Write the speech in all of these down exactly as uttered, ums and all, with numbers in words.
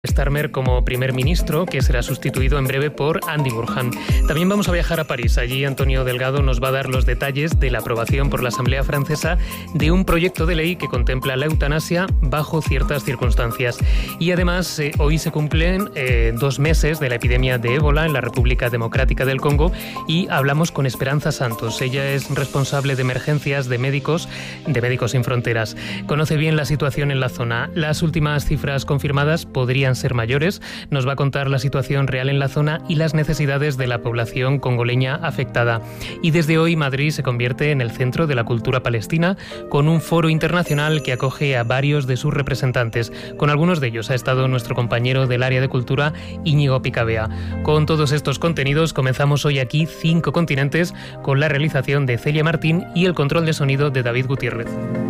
Starmer como primer ministro, que será sustituido en breve por Andy Burhan. También vamos a viajar a París. Allí Antonio Delgado nos va a dar los detalles de la aprobación por la Asamblea Francesa de un proyecto de ley que contempla la eutanasia bajo ciertas circunstancias. Y además, eh, hoy se cumplen eh, dos meses de la epidemia de ébola en la República Democrática del Congo y hablamos con Esperanza Santos. Ella es responsable de emergencias de médicos, de Médicos Sin Fronteras. Conoce bien la situación en la zona. Las últimas cifras confirmadas podrían ser mayores. Nos va a contar la situación real en la zona y las necesidades de la población congoleña afectada. Y desde hoy Madrid se convierte en el centro de la cultura palestina, con un foro internacional que acoge a varios de sus representantes. Con algunos de ellos ha estado nuestro compañero del área de cultura, Íñigo Picabea. Con todos estos contenidos comenzamos hoy aquí Cinco Continentes, con la realización de Celia Martín y el control de sonido de David Gutiérrez.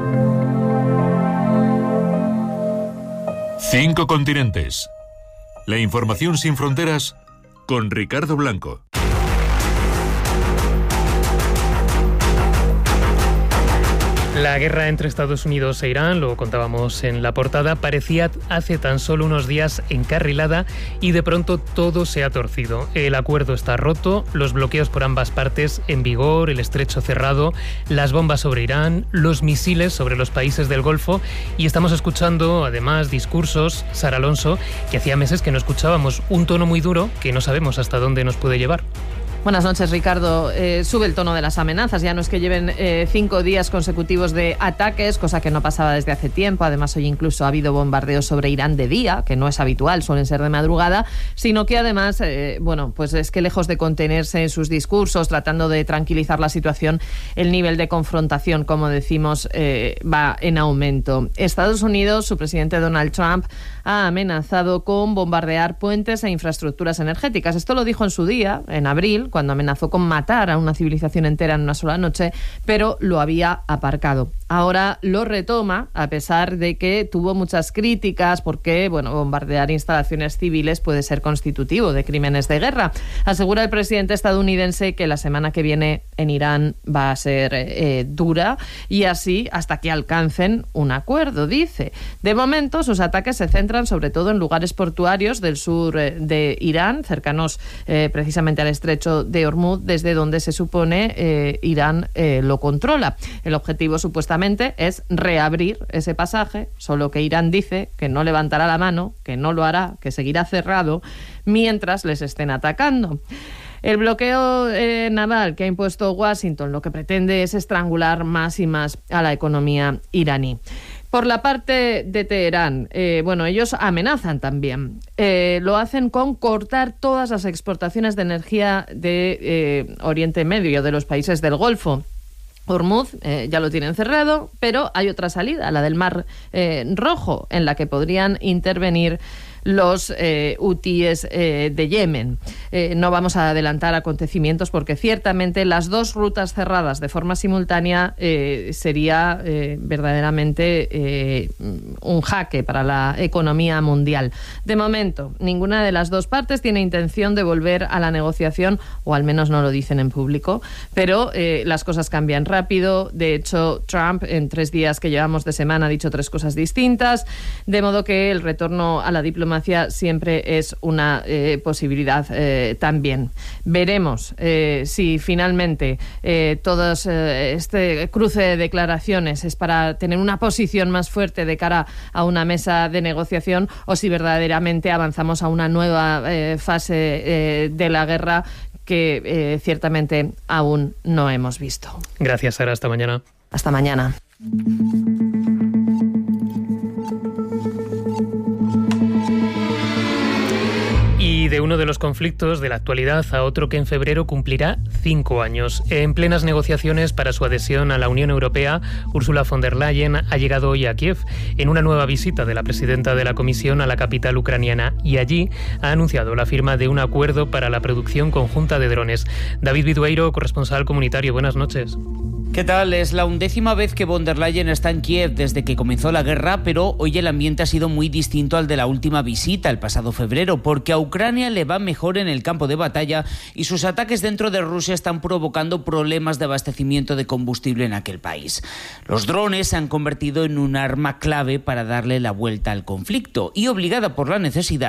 Cinco Continentes. La información sin fronteras con Ricardo Blanco. La guerra entre Estados Unidos e Irán, lo contábamos en la portada, parecía hace tan solo unos días encarrilada y de pronto todo se ha torcido. El acuerdo está roto, los bloqueos por ambas partes en vigor, el estrecho cerrado, las bombas sobre Irán, los misiles sobre los países del Golfo y estamos escuchando además discursos, Sara Alonso, que hacía meses que no escuchábamos, un tono muy duro que no sabemos hasta dónde nos puede llevar. Buenas noches, Ricardo. Eh, sube el tono de las amenazas. Ya no es que lleven eh, cinco días consecutivos de ataques, cosa que no pasaba desde hace tiempo. Además, hoy incluso ha habido bombardeos sobre Irán de día, que no es habitual, suelen ser de madrugada, sino que además, eh, bueno, pues es que lejos de contenerse en sus discursos, tratando de tranquilizar la situación, el nivel de confrontación, como decimos, eh, va en aumento. Estados Unidos, su presidente Donald Trump, ha amenazado con bombardear puentes e infraestructuras energéticas. Esto lo dijo en su día, en abril, cuando amenazó con matar a una civilización entera en una sola noche, pero lo había aparcado. Ahora lo retoma, a pesar de que tuvo muchas críticas porque, bueno, bombardear instalaciones civiles puede ser constitutivo de crímenes de guerra. Asegura el presidente estadounidense que la semana que viene en Irán va a ser eh, dura y así hasta que alcancen un acuerdo, dice. De momento, sus ataques se centran sobre todo en lugares portuarios del sur eh, de Irán, cercanos eh, precisamente al estrecho de Hormuz, desde donde se supone eh, Irán eh, lo controla. El objetivo supuestamente es reabrir ese pasaje, solo que Irán dice que no levantará la mano, que no lo hará, que seguirá cerrado mientras les estén atacando. El bloqueo eh, naval que ha impuesto Washington lo que pretende es estrangular más y más a la economía iraní. Por la parte de Teherán, eh, bueno, ellos amenazan también. Eh, lo hacen con cortar todas las exportaciones de energía de eh, Oriente Medio, de los países del Golfo. Hormuz eh, ya lo tienen cerrado, pero hay otra salida, la del Mar eh, Rojo, en la que podrían intervenir los eh, hutíes eh, de Yemen. Eh, no vamos a adelantar acontecimientos porque ciertamente las dos rutas cerradas de forma simultánea eh, sería eh, verdaderamente eh, un jaque para la economía mundial. De momento, ninguna de las dos partes tiene intención de volver a la negociación, o al menos no lo dicen en público, pero eh, las cosas cambian rápido. De hecho, Trump en tres días que llevamos de semana ha dicho tres cosas distintas, de modo que el retorno a la diplomacia siempre es una eh, posibilidad eh, también. Veremos eh, si finalmente eh, todo eh, este cruce de declaraciones es para tener una posición más fuerte de cara a una mesa de negociación o si verdaderamente avanzamos a una nueva eh, fase eh, de la guerra que eh, ciertamente aún no hemos visto. Gracias, Sara. Hasta mañana. Hasta mañana. Y de uno de los conflictos de la actualidad a otro que en febrero cumplirá cinco años. En plenas negociaciones para su adhesión a la Unión Europea, Ursula von der Leyen ha llegado hoy a Kiev en una nueva visita de la presidenta de la Comisión a la capital ucraniana y allí ha anunciado la firma de un acuerdo para la producción conjunta de drones. David Vidueiro, corresponsal comunitario, buenas noches. ¿Qué tal? Es la undécima vez que von der Leyen está en Kiev desde que comenzó la guerra, pero hoy el ambiente ha sido muy distinto al de la última visita, el pasado febrero, porque a Ucrania le va mejor en el campo de batalla y sus ataques dentro de Rusia están provocando problemas de abastecimiento de combustible en aquel país. Los drones se han convertido en un arma clave para darle la vuelta al conflicto y, obligada por la necesidad,